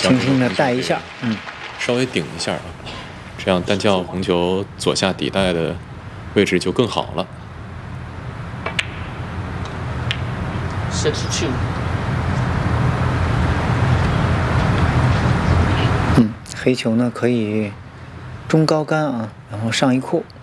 轻轻的带一下， 稍微顶一下啊，这样单鞘红球左下底带的位置就更好了。 62。 黑球呢可以中高杆啊，然后上一库。